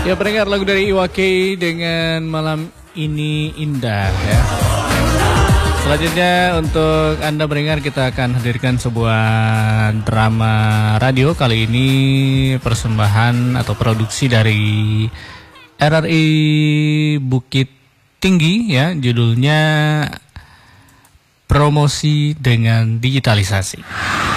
Ya, pendengar, lagu dari Iwake dengan Malam Ini Indah ya. Selanjutnya untuk Anda pendengar, kita akan hadirkan sebuah drama radio. Kali ini persembahan atau produksi dari RRI Bukit Tinggi ya. Judulnya Promosi dengan Digitalisasi.